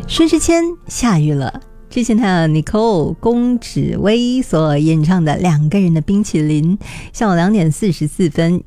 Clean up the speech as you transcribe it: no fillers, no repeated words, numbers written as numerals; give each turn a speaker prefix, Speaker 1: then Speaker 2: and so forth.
Speaker 1: 薛之谦下雨了。之前他有 Nicole 龚芷薇所演唱的两个人的冰淇淋，下午2点44分